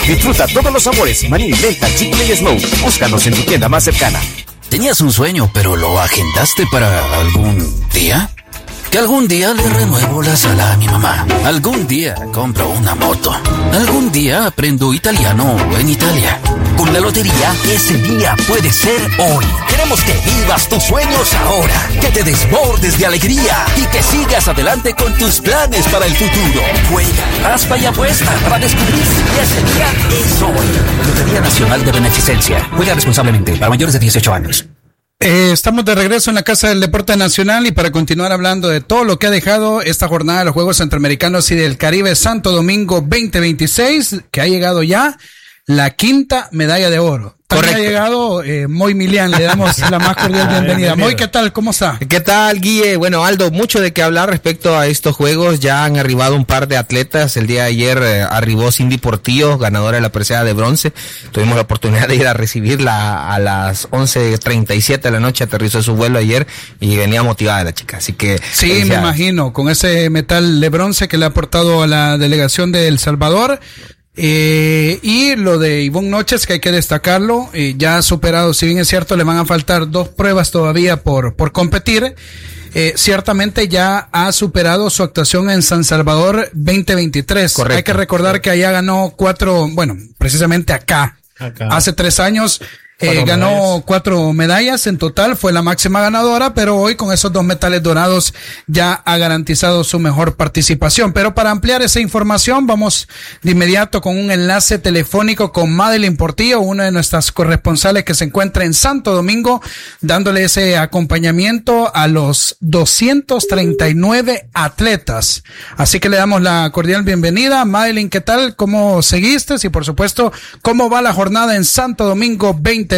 Disfruta todos los sabores, maní, menta, chicle y Snow. Búscanos en tu tienda más cercana. ¿Tenías un sueño, pero lo agendaste para algún día? Que algún día le renuevo la sala a mi mamá. Algún día compro una moto. Algún día aprendo italiano en Italia. Con la lotería, ese día puede ser hoy. Queremos que vivas tus sueños ahora. Que te desbordes de alegría. Y que sigas adelante con tus planes para el futuro. Juega, raspa y apuesta para descubrir si ese día es hoy. Lotería Nacional de Beneficencia. Juega responsablemente para mayores de 18 años. Estamos de regreso en la Casa del Deporte Nacional y para continuar hablando de todo lo que ha dejado esta jornada de los Juegos Centroamericanos y del Caribe Santo Domingo 2026, que ha llegado ya la 5ª medalla de oro. También ha llegado Moy Milian, le damos la más cordial bienvenida. Moy, ¿qué tal? ¿Cómo está? ¿Qué tal, Guille? Bueno, Aldo, mucho de qué hablar respecto a estos juegos. Ya han arribado un par de atletas. El día de ayer arribó Cindy Portillo, ganadora de la presea de bronce. Tuvimos la oportunidad de ir a recibirla a las 11:37 de la noche. Aterrizó su vuelo ayer y venía motivada la chica. Así que sí, me imagino, con ese metal de bronce que le ha aportado a la delegación de El Salvador. Y lo de Ivonne Noches, que hay que destacarlo, ya ha superado, si bien es cierto, le van a faltar 2 pruebas todavía por competir. Ciertamente ya ha superado su actuación en San Salvador 2023. Correcto. Hay que recordar que allá ganó 4, precisamente acá. Hace 3 años. Ganó 4 medallas en total, fue la máxima ganadora, pero hoy con esos 2 metales dorados ya ha garantizado su mejor participación. Pero para ampliar esa información, vamos de inmediato con un enlace telefónico con Madeline Portillo, una de nuestras corresponsales que se encuentra en Santo Domingo, dándole ese acompañamiento a los 239 atletas. Así que le damos la cordial bienvenida. Madeline, ¿qué tal? ¿Cómo seguiste? Y por supuesto, ¿cómo va la jornada en Santo Domingo 2026?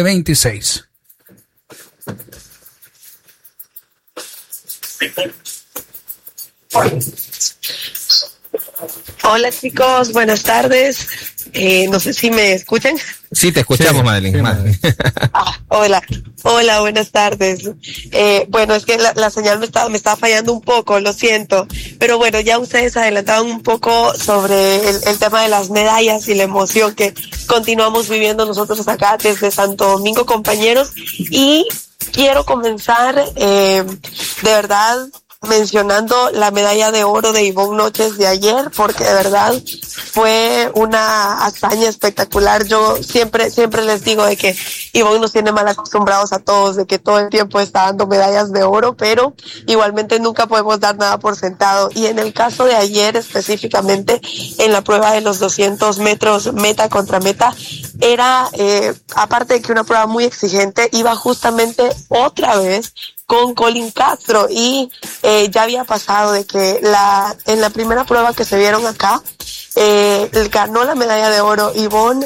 Hola chicos, buenas tardes. No sé si me escuchan. Sí, te escuchamos, sí, Madeline. Hola, buenas tardes. Bueno, es que la señal me estaba fallando un poco, lo siento. Pero bueno, ya ustedes adelantaban un poco sobre el tema de las medallas y la emoción que continuamos viviendo nosotros acá desde Santo Domingo, compañeros. Y quiero comenzar, de verdad, mencionando la medalla de oro de Ivonne Noches de ayer, porque de verdad fue una hazaña espectacular. Yo siempre les digo de que Ivonne nos tiene mal acostumbrados a todos, de que todo el tiempo está dando medallas de oro, pero igualmente nunca podemos dar nada por sentado. Y en el caso de ayer específicamente, en la prueba de los 200 metros meta contra meta, era, aparte de que una prueba muy exigente, iba justamente otra vez con Colin Castro y ya había pasado de que en la primera prueba que se vieron acá, ganó la medalla de oro Ivonne.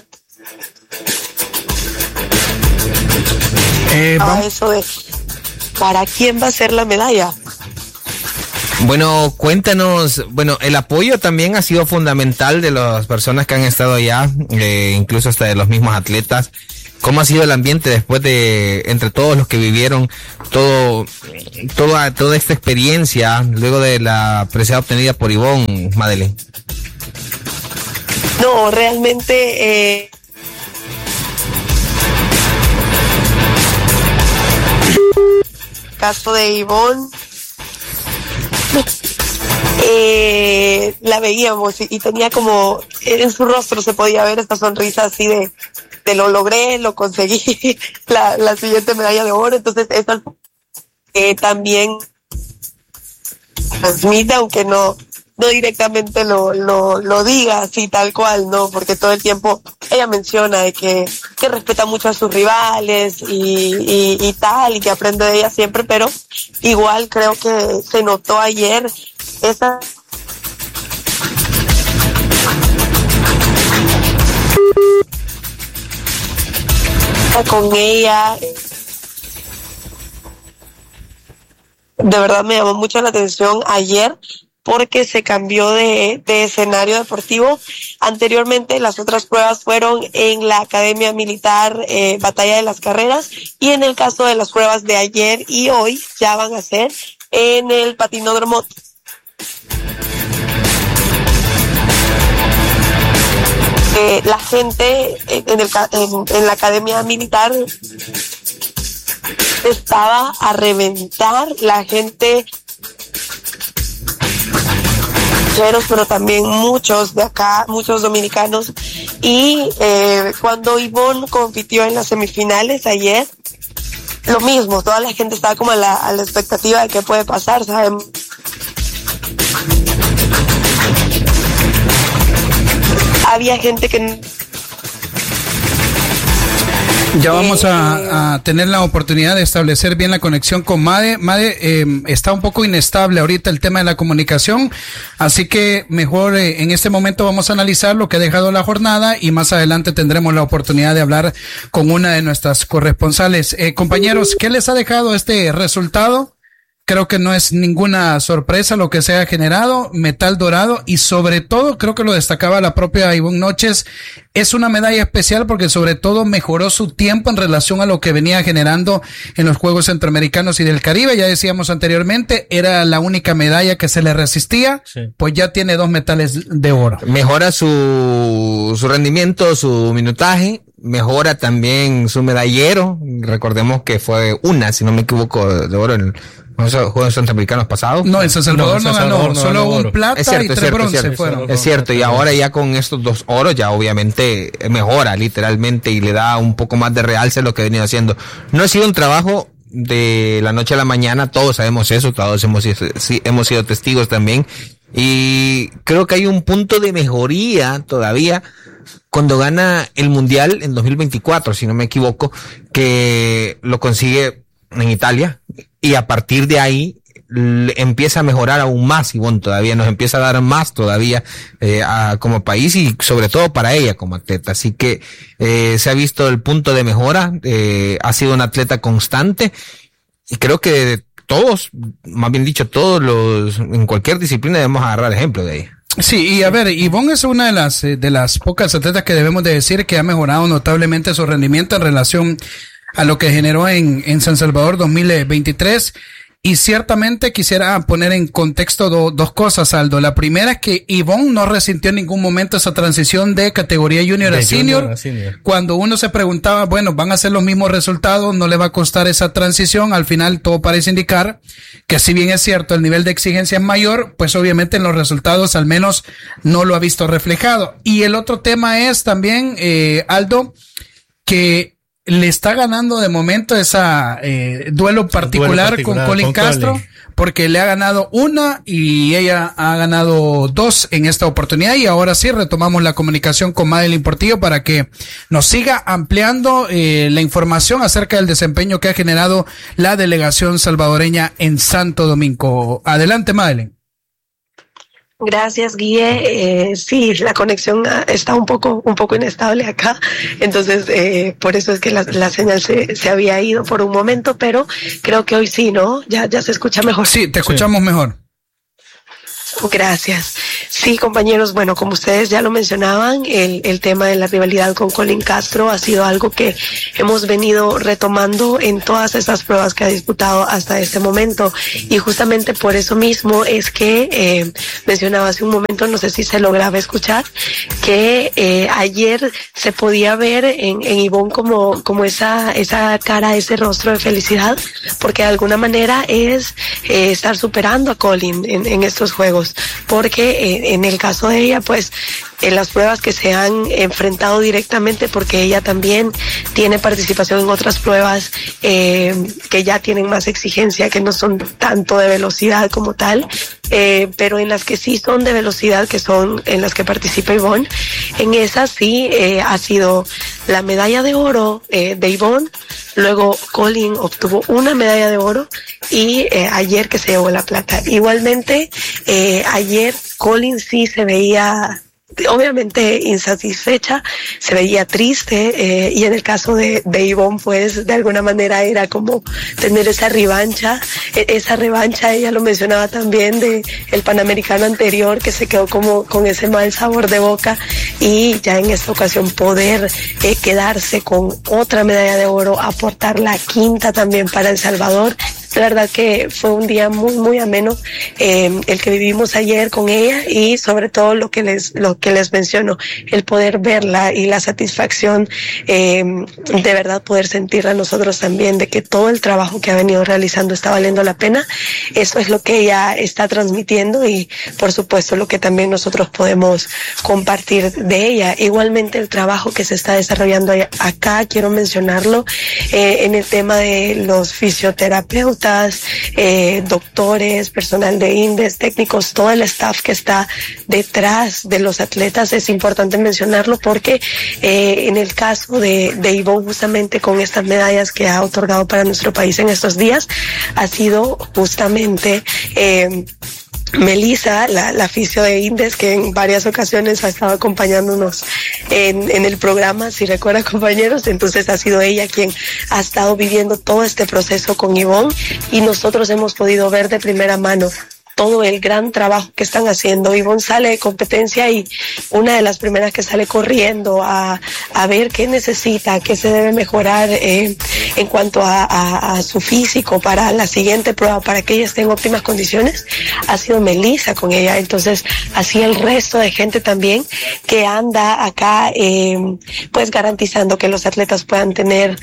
Eso de ¿para quién va a ser la medalla? Bueno, cuéntanos, el apoyo también ha sido fundamental de las personas que han estado allá, incluso hasta de los mismos atletas. ¿Cómo ha sido el ambiente después de, entre todos los que vivieron toda esta experiencia luego de la presea obtenida por Ivonne, Madeline? No, realmente caso de Ivonne la veíamos y tenía como en su rostro se podía ver esta sonrisa así de lo logré, lo conseguí, la siguiente medalla de oro. Entonces esto también transmite, aunque no directamente lo diga así tal cual, no, porque todo el tiempo ella menciona de que respeta mucho a sus rivales y tal, y que aprende de ella siempre, pero igual creo que se notó ayer esa con ella. De verdad me llamó mucho la atención ayer porque se cambió de escenario deportivo. Anteriormente las otras pruebas fueron en la Academia Militar Batalla de las Carreras, y en el caso de las pruebas de ayer y hoy ya van a ser en el patinódromo la gente en la academia militar estaba a reventar, la gente, pero también muchos de acá, muchos dominicanos. Y cuando Ivonne compitió en las semifinales ayer, lo mismo, toda la gente estaba como a la expectativa de qué puede pasar, ¿saben? Había gente que... Ya vamos a tener la oportunidad de establecer bien la conexión con Made. Made, está un poco inestable ahorita el tema de la comunicación, así que mejor en este momento vamos a analizar lo que ha dejado la jornada y más adelante tendremos la oportunidad de hablar con una de nuestras corresponsales. Compañeros, ¿qué les ha dejado este resultado? Creo que no es ninguna sorpresa lo que se ha generado, metal dorado, y sobre todo, creo que lo destacaba la propia Ivonne Noches, es una medalla especial porque sobre todo mejoró su tiempo en relación a lo que venía generando en los Juegos Centroamericanos y del Caribe. Ya decíamos anteriormente, era la única medalla que se le resistía, sí. Pues ya tiene 2 metales de oro. Mejora su rendimiento, su minutaje, mejora también su medallero. Recordemos que fue si no me equivoco, de oro en los Juegos Centroamericanos pasados. No, en San Salvador no ganó, solo un plata y 3 bronce fueron. Es cierto, y ahora ya con estos 2 oros ya obviamente mejora literalmente y le da un poco más de realce a lo que ha venido haciendo. No ha sido un trabajo de la noche a la mañana, todos sabemos eso, todos hemos sido testigos también, y creo que hay un punto de mejoría todavía cuando gana el Mundial en 2024, si no me equivoco, que lo consigue en Italia, y a partir de ahí empieza a mejorar aún más, Ivonne todavía nos empieza a dar más todavía como país y sobre todo para ella como atleta. Así que se ha visto el punto de mejora, ha sido una atleta constante y creo que todos, más bien dicho todos en cualquier disciplina debemos agarrar ejemplo de ella. Sí, y a ver, Ivonne es una de las pocas atletas que debemos de decir que ha mejorado notablemente su rendimiento en relación a lo que generó en San Salvador 2023. Y ciertamente quisiera poner en contexto dos cosas, Aldo. La primera es que Ivonne no resintió en ningún momento esa transición de categoría junior a senior. Cuando uno se preguntaba, bueno, van a ser los mismos resultados, no le va a costar esa transición. Al final todo parece indicar que si bien es cierto el nivel de exigencia es mayor, pues obviamente en los resultados al menos no lo ha visto reflejado. Y el otro tema es también, Aldo, que le está ganando de momento esa duelo particular con Colin Castro, porque le ha ganado 1 y ella ha ganado 2 en esta oportunidad. Y ahora sí retomamos la comunicación con Madeline Portillo para que nos siga ampliando la información acerca del desempeño que ha generado la delegación salvadoreña en Santo Domingo. Adelante, Madeline. Gracias, Guille. Sí, la conexión está un poco inestable acá, entonces por eso es que la señal se había ido por un momento, pero creo que hoy sí, ¿no? Ya se escucha mejor. Sí, te escuchamos mejor. Gracias. Sí, compañeros, bueno, como ustedes ya lo mencionaban, el tema de la rivalidad con Colin Castro ha sido algo que hemos venido retomando en todas estas pruebas que ha disputado hasta este momento, y justamente por eso mismo es que mencionaba hace un momento, no sé si se lograba escuchar, que ayer se podía ver en Ivonne como esa cara, ese rostro de felicidad, porque de alguna manera es estar superando a Colin en estos juegos, porque en el caso de ella, pues en las pruebas que se han enfrentado directamente, porque ella también tiene participación en otras pruebas que ya tienen más exigencia, que no son tanto de velocidad como tal, pero en las que sí son de velocidad, que son en las que participa Ivonne, en esas sí ha sido la medalla de oro de Ivonne, luego Colin obtuvo una medalla de oro y ayer que se llevó la plata. Igualmente, ayer Colin sí se veía obviamente insatisfecha, se veía triste, y en el caso de Ivonne, pues de alguna manera era como tener esa revancha, ella lo mencionaba también de el Panamericano anterior, que se quedó como con ese mal sabor de boca, y ya en esta ocasión poder quedarse con otra medalla de oro, aportar la 5ª también para El Salvador, La verdad que fue un día muy, muy ameno, el que vivimos ayer con ella, y sobre todo lo que les menciono, el poder verla y la satisfacción, de verdad poder sentirla nosotros también, de que todo el trabajo que ha venido realizando está valiendo la pena. Eso es lo que ella está transmitiendo, y por supuesto lo que también nosotros podemos compartir de ella. Igualmente el trabajo que se está desarrollando acá, quiero mencionarlo, en el tema de los fisioterapeutas, doctores, personal de INDES, técnicos, todo el staff que está detrás de los atletas. Es importante mencionarlo porque en el caso de Ivonne, justamente con estas medallas que ha otorgado para nuestro país en estos días, ha sido justamente Melissa, la fisio de INDES, que en varias ocasiones ha estado acompañándonos en el programa, si recuerdan, compañeros. Entonces ha sido ella quien ha estado viviendo todo este proceso con Ivonne, y nosotros hemos podido ver de primera mano todo el gran trabajo que están haciendo. Ivonne sale de competencia y una de las primeras que sale corriendo a ver qué necesita, qué se debe mejorar en cuanto a su físico para la siguiente prueba, para que ella esté en óptimas condiciones, ha sido Melissa con ella. Entonces así el resto de gente también que anda acá, pues garantizando que los atletas puedan tener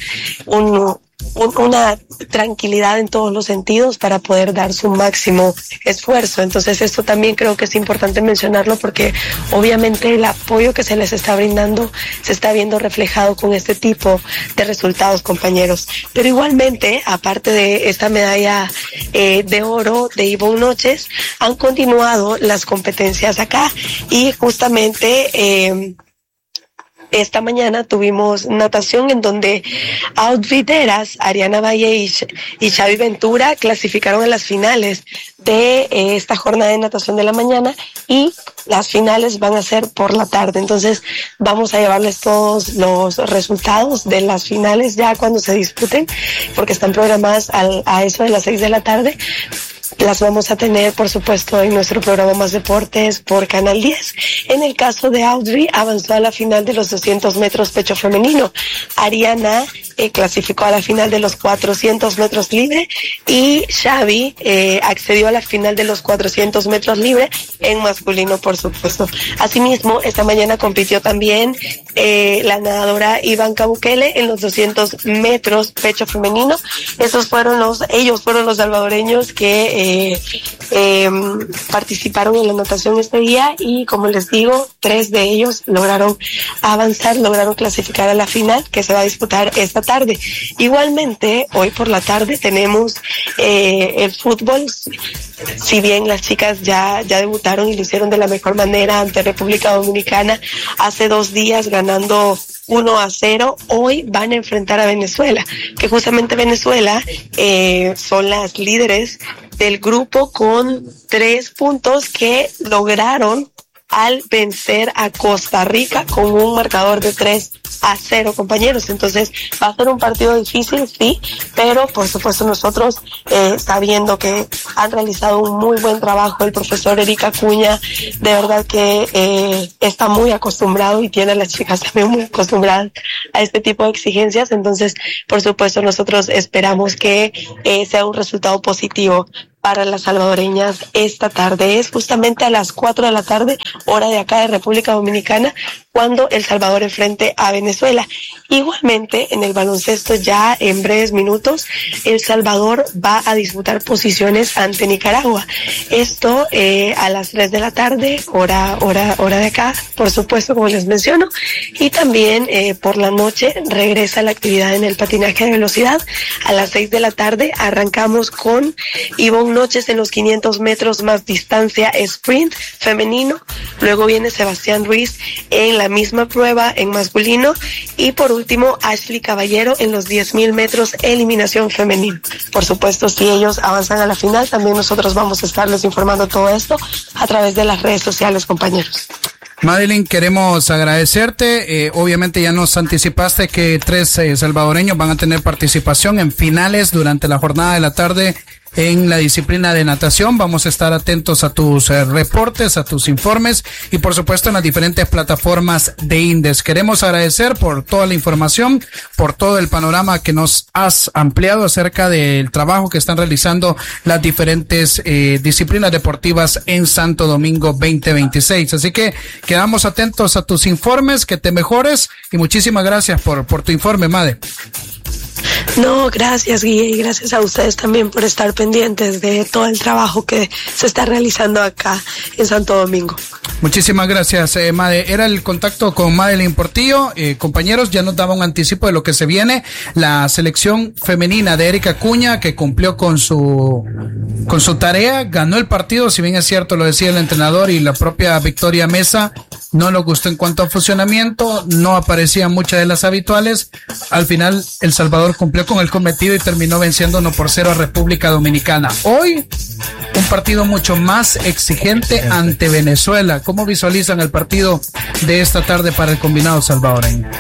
una tranquilidad en todos los sentidos para poder dar su máximo esfuerzo. Entonces esto también creo que es importante mencionarlo, porque obviamente el apoyo que se les está brindando se está viendo reflejado con este tipo de resultados, compañeros. Pero igualmente, aparte de esta medalla de oro de Ivonne Noches, han continuado las competencias acá, y justamente esta mañana tuvimos natación, en donde Audrey Deras, Ariana Valle y Xavi Ventura clasificaron a las finales de esta jornada de natación de la mañana, y las finales van a ser por la tarde. Entonces vamos a llevarles todos los resultados de las finales ya cuando se disputen, porque están programadas a eso de las 6 de la tarde. Las vamos a tener, por supuesto, en nuestro programa Más Deportes por Canal 10. En el caso de Audrey, avanzó a la final de los 200 metros pecho femenino. Ariana clasificó a la final de los 400 metros libre, y Xavi accedió a la final de los 400 metros libre en masculino, por supuesto. Asimismo, esta mañana compitió también la nadadora Ivanka Bukele en los 200 metros pecho femenino. Ellos fueron los salvadoreños que participaron en la natación este día, y como les digo, 3 de ellos lograron avanzar, lograron clasificar a la final, que se va a disputar esta tarde. Igualmente, hoy por la tarde tenemos el fútbol. Si bien las chicas ya debutaron y lo hicieron de la mejor manera ante República Dominicana hace 2 días, ganando 1-0, hoy van a enfrentar a Venezuela, que justamente Venezuela son las líderes del grupo con 3 puntos que lograron al vencer a Costa Rica con un marcador de 3-0, compañeros. Entonces va a ser un partido difícil, sí, pero por supuesto nosotros, sabiendo que han realizado un muy buen trabajo, el profesor Eric Acuña, de verdad que está muy acostumbrado, y tiene a las chicas también muy acostumbradas a este tipo de exigencias. Entonces, por supuesto, nosotros esperamos que sea un resultado positivo para las salvadoreñas esta tarde. Es justamente a las 4 de la tarde, hora de acá de República Dominicana, cuando El Salvador enfrente a Venezuela. Igualmente, en el baloncesto, ya en breves minutos, El Salvador va a disputar posiciones ante Nicaragua. Esto a las 3 de la tarde, hora de acá, por supuesto, como les menciono. Y también por la noche regresa la actividad en el patinaje de velocidad. A las 6 de la tarde arrancamos con Ivonne Noches en los 500 metros más distancia sprint femenino. Luego viene Sebastián Ruiz en la misma prueba en masculino, y por último Ashley Caballero en los 10,000 metros eliminación femenino. Por supuesto, si ellos avanzan a la final, también nosotros vamos a estarles informando todo esto a través de las redes sociales, compañeros. Madeline, queremos agradecerte. Obviamente ya nos anticipaste que 3 salvadoreños van a tener participación en finales durante la jornada de la tarde en la disciplina de natación. Vamos a estar atentos a tus reportes, a tus informes y por supuesto en las diferentes plataformas de Indes. Queremos agradecer por toda la información, por todo el panorama que nos has ampliado acerca del trabajo que están realizando las diferentes disciplinas deportivas en Santo Domingo 2026. Así que quedamos atentos a tus informes, que te mejores y muchísimas gracias por tu informe, Made. No, gracias, Guille, y gracias a ustedes también por estar pendientes de todo el trabajo que se está realizando acá en Santo Domingo. Muchísimas gracias, Made. Era el contacto con Madeline Portillo. Compañeros, ya nos daba un anticipo de lo que se viene. La selección femenina de Erika Acuña, que cumplió con su tarea, ganó el partido, si bien es cierto, lo decía el entrenador y la propia Victoria Mesa, no nos gustó en cuanto a funcionamiento, no aparecían muchas de las habituales. Al final, El Salvador cumplió con el cometido y terminó venciendo 1-0 a República Dominicana. Hoy, un partido mucho más exigente ante Venezuela. ¿Cómo visualizan el partido de esta tarde para el combinado salvadoreño?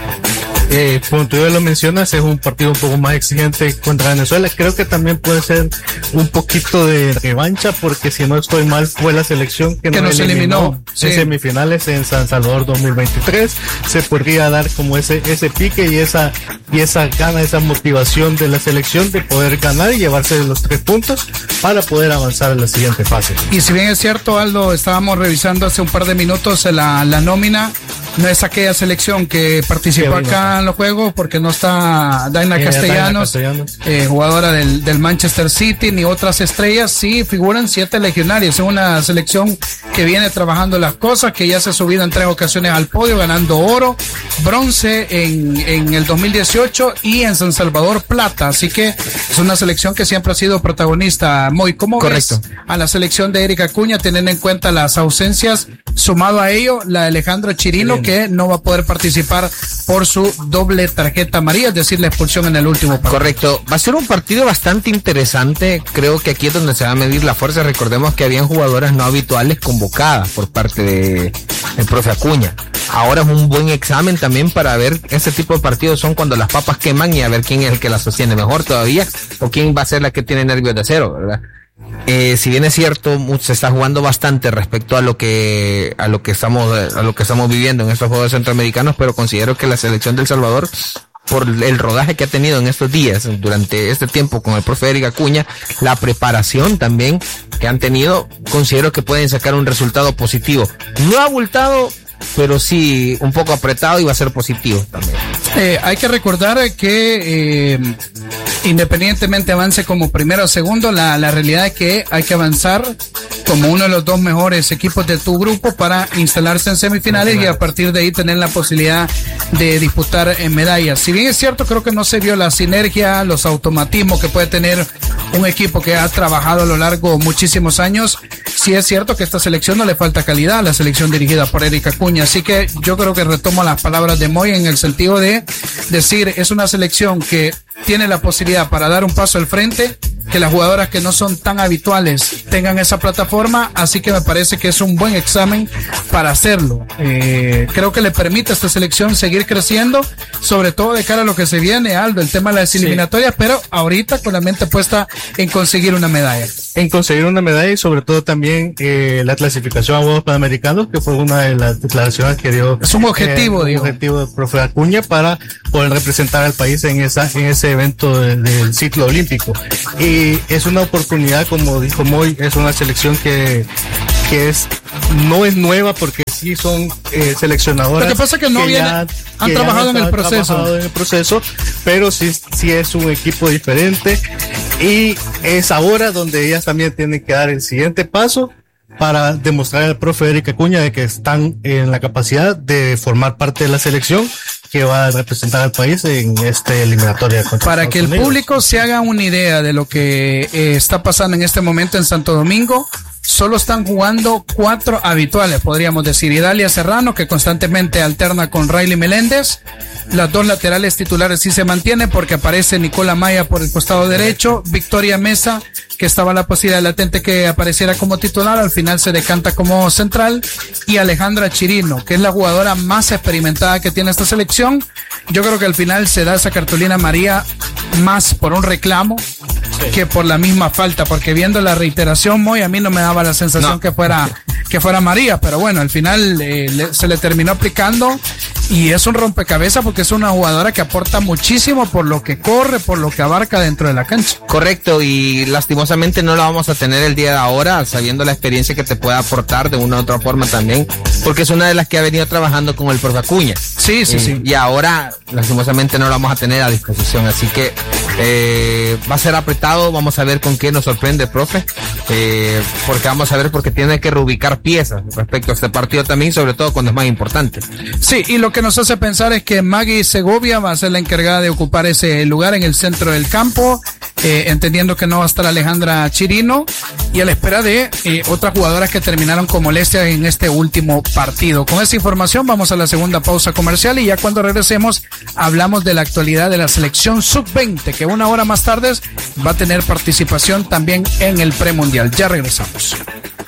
Como tú ya lo mencionas, es un partido un poco más exigente contra Venezuela. Creo que también puede ser un poquito de revancha, porque si no estoy mal, fue la selección que nos eliminó en semifinales en San Salvador 2023. Se podría dar como ese pique y esa gana, esa motivación de la selección de poder ganar y llevarse los 3 puntos para poder avanzar a la siguiente fase. Y si bien es cierto, Aldo, estábamos revisando hace un par de minutos la nómina. No es aquella selección que participó acá en los juegos, porque no está Daina Castellanos, jugadora del Manchester City, ni otras estrellas. Sí figuran 7 legionarios. Es una selección que viene trabajando las cosas, que ya se ha subido en 3 ocasiones al podio, ganando oro, bronce en el 2018 y en San Salvador plata. Así que es una selección que siempre ha sido protagonista. Moy, ¿cómo ves a la selección de Erika Acuña, teniendo en cuenta las ausencias, sumado a ello la de Alejandra Chirino, que no va a poder participar por su doble tarjeta amarilla, es decir, la expulsión en el último partido? Correcto, va a ser un partido bastante interesante. Creo que aquí es donde se va a medir la fuerza. Recordemos que habían jugadoras no habituales convocadas por parte del profe Acuña. Ahora es un buen examen también para ver, ese tipo de partidos son cuando las papas queman, y a ver quién es el que las sostiene mejor todavía, o quién va a ser la que tiene nervios de acero, ¿verdad? Si bien es cierto, se está jugando bastante respecto a lo que estamos viviendo en estos Juegos Centroamericanos, pero considero que la selección de El Salvador, por el rodaje que ha tenido en estos días, durante este tiempo con el profe Erika Acuña, la preparación también que han tenido, considero que pueden sacar un resultado positivo. No abultado, pero sí un poco apretado, y va a ser positivo también. Hay que recordar que independientemente avance como primero o segundo, la realidad es que hay que avanzar como uno de los 2 mejores equipos de tu grupo para instalarse en semifinales y a partir de ahí tener la posibilidad de disputar medallas. Si bien es cierto, creo que no se vio la sinergia, los automatismos que puede tener un equipo que ha trabajado a lo largo de muchísimos años. Sí es cierto que a esta selección no le falta calidad, la selección dirigida por Erika Acuña. Así que yo creo que retomo las palabras de Moy en el sentido de decir, es una selección que tiene la posibilidad para dar un paso al frente, que las jugadoras que no son tan habituales tengan esa plataforma, así que me parece que es un buen examen para hacerlo. Creo que le permite a esta selección seguir creciendo, sobre todo de cara a lo que se viene, Aldo, el tema de las eliminatorias, pero ahorita con la mente puesta en conseguir una medalla. Y sobre todo también la clasificación a Juegos Panamericanos, que fue una de las declaraciones que dio. Es un objetivo, objetivo del profe Acuña para poder representar al país en ese evento del ciclo olímpico. Y es una oportunidad, como dijo Moy, es una selección que no es nueva, porque sí son seleccionadoras. Lo que pasa es que han trabajado en el proceso, pero sí es un equipo diferente, y es ahora donde ellas también tienen que dar el siguiente paso para demostrar al profe Erika Acuña de que están en la capacidad de formar parte de la selección que va a representar al país en esta eliminatoria. Para que el público se haga una idea de lo que está pasando en este momento en Santo Domingo, solo están jugando 4 habituales, podríamos decir. Idalia Serrano, que constantemente alterna con Riley Meléndez. Las 2 laterales titulares sí se mantienen, porque aparece Nicola Maya por el costado derecho. Victoria Mesa, que estaba la posibilidad latente que apareciera como titular, al final se decanta como central. Y Alejandra Chirino, que es la jugadora más experimentada que tiene esta selección. Yo creo que al final se da esa cartulina amarilla más por un reclamo que por la misma falta, porque viendo la reiteración, Moy, a mí no me daba la sensación que fuera María, pero bueno, al final se le terminó aplicando y es un rompecabezas porque es una jugadora que aporta muchísimo por lo que corre, por lo que abarca dentro de la cancha. Correcto, y lastimosamente no la vamos a tener el día de ahora, sabiendo la experiencia que te puede aportar de una u otra forma también, porque es una de las que ha venido trabajando con el profe Acuña. Sí. Y ahora lastimosamente no la vamos a tener a disposición, así que va a ser apretado. Vamos a ver con qué nos sorprende el profe, porque vamos a ver, porque tiene que reubicar piezas respecto a este partido también, sobre todo cuando es más importante. Sí, y lo que nos hace pensar es que Maggie Segovia va a ser la encargada de ocupar ese lugar en el centro del campo, entendiendo que no va a estar Alejandra Chirino, y a la espera de otras jugadoras que terminaron con molestias en este último partido. Con esta información vamos a la segunda pausa comercial y ya cuando regresemos hablamos de la actualidad de la selección sub-20, que una hora más tarde va a tener participación también en el premundial. Ya regresamos.